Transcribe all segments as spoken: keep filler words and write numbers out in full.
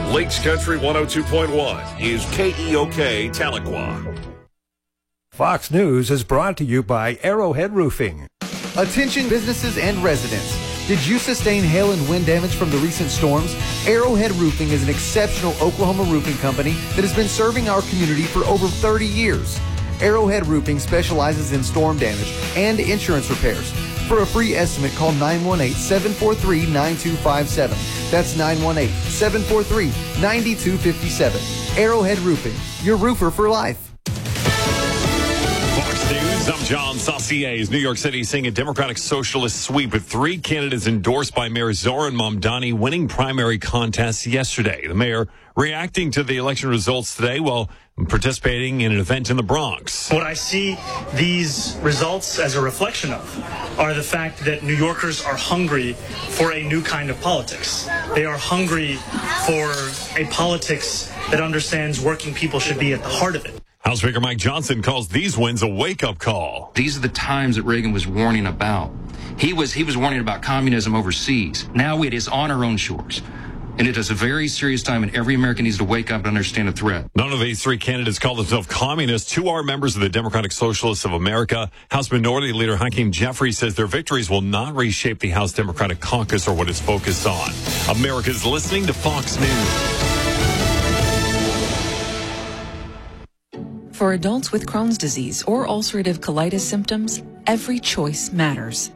Lakes Country one oh two point one is K E O K Tahlequah. Fox News is brought to you by Arrowhead Roofing. Attention businesses and residents. Did you sustain hail and wind damage from the recent storms? Arrowhead Roofing is an exceptional Oklahoma roofing company that has been serving our community for over thirty years. Arrowhead Roofing specializes in storm damage and insurance repairs. For a free estimate, call nine one eight, seven four three, nine two five seven. That's nine one eight, seven four three, nine two five seven. Arrowhead Roofing, your roofer for life. Fox News, I'm John Saucier. New York City seeing a Democratic Socialist sweep with three candidates endorsed by Mayor Zoran Mamdani winning primary contests yesterday. The mayor reacting to the election results today while participating in an event in the Bronx. What I see these results as a reflection of are the fact that New Yorkers are hungry for a new kind of politics. They are hungry for a politics that understands working people should be at the heart of it. House Speaker Mike Johnson calls these wins a wake-up call. These are the times that Reagan was warning about. He was he was warning about communism overseas. Now it is on our own shores. And it is a very serious time, and every American needs to wake up and understand the threat. None of these three candidates call themselves communists. Two are members of the Democratic Socialists of America. House Minority Leader Hakeem Jeffries says their victories will not reshape the House Democratic Caucus or what it's focused on. America's listening to Fox News. For adults with Crohn's disease or ulcerative colitis symptoms, every choice matters.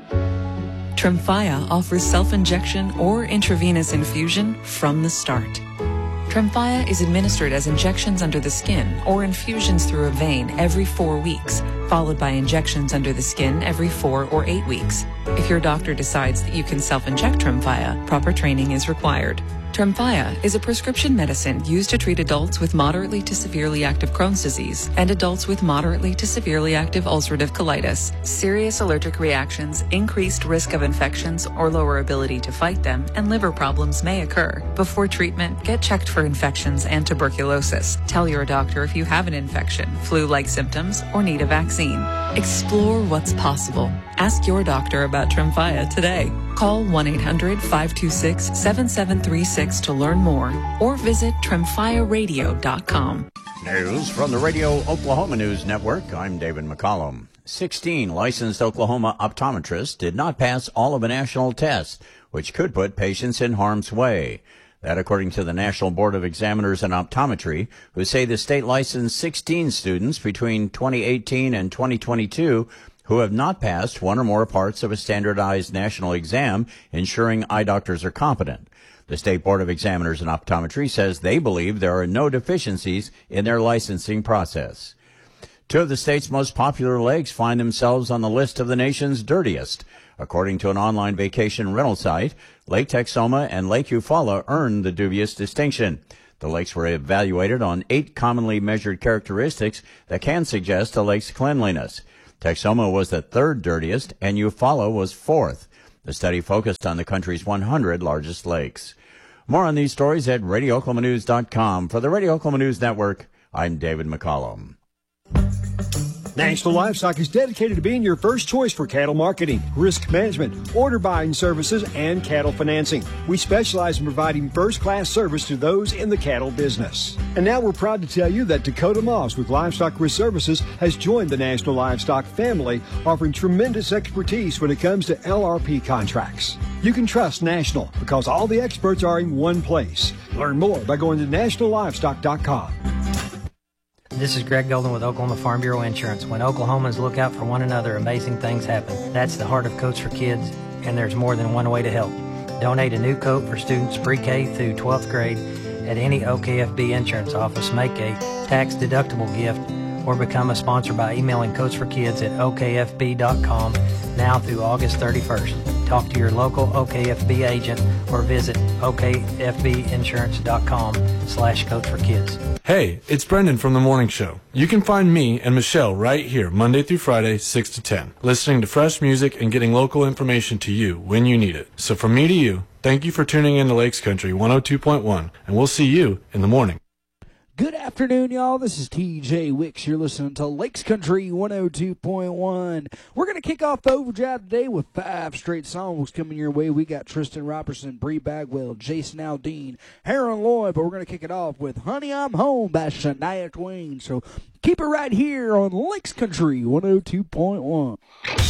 Tremfya offers self-injection or intravenous infusion from the start. Tremfya is administered as injections under the skin or infusions through a vein every four weeks, followed by injections under the skin every four or eight weeks. If your doctor decides that you can self-inject Tremfya, proper training is required. Tremfya is a prescription medicine used to treat adults with moderately to severely active Crohn's disease and adults with moderately to severely active ulcerative colitis. Serious allergic reactions, increased risk of infections or lower ability to fight them, and liver problems may occur. Before treatment, get checked for infections and tuberculosis. Tell your doctor if you have an infection, flu-like symptoms, or need a vaccine. Explore what's possible. Ask your doctor about Tremfya today. Call one eight hundred, five two six, seven seven three six to learn more or visit tremfya radio dot com. News from the Radio Oklahoma News Network. I'm David McCollum. sixteen licensed Oklahoma optometrists did not pass all of a national test, which could put patients in harm's way. That according to the National Board of Examiners in Optometry, who say the state licensed sixteen students between twenty eighteen and twenty twenty-two who have not passed one or more parts of a standardized national exam, ensuring eye doctors are competent. The State Board of Examiners in Optometry says they believe there are no deficiencies in their licensing process. Two of the state's most popular lakes find themselves on the list of the nation's dirtiest. According to an online vacation rental site, Lake Texoma and Lake Eufaula earned the dubious distinction. The lakes were evaluated on eight commonly measured characteristics that can suggest a lake's cleanliness. Texoma was the third dirtiest, and Eufaula was fourth. The study focused on the country's one hundred largest lakes. More on these stories at radio oklahoma news dot com. For the Radio Oklahoma News Network, I'm David McCollum. National Livestock is dedicated to being your first choice for cattle marketing, risk management, order buying services, and cattle financing. We specialize in providing first-class service to those in the cattle business. And now we're proud to tell you that Dakota Moss with Livestock Risk Services has joined the National Livestock family, offering tremendous expertise when it comes to L R P contracts. You can trust National because all the experts are in one place. Learn more by going to national livestock dot com. This is Greg Golden with Oklahoma Farm Bureau Insurance. When Oklahomans look out for one another, amazing things happen. That's the heart of Coats for Kids, and there's more than one way to help. Donate a new coat for students pre-K through twelfth grade at any O K F B insurance office. Make a tax-deductible gift or become a sponsor by emailing Coats for Kids at O K F B dot com now through August thirty-first. Talk to your local O K F B agent or visit O K F B insurance dot com slash Coats for Kids. Hey, it's Brendan from The Morning Show. You can find me and Michelle right here Monday through Friday, six to ten, listening to fresh music and getting local information to you when you need it. So from me to you, thank you for tuning in to Lakes Country one oh two point one, and we'll see you in the morning. Good afternoon, y'all. This is T J Wicks. You're listening to Lakes Country one oh two point one. We're going to kick off the Overdrive today with five straight songs coming your way. We got Tristan Robertson, Bree Bagwell, Jason Aldean, Aaron Lloyd, but we're going to kick it off with Honey, I'm Home by Shania Twain. So keep it right here on Lakes Country one oh two point one.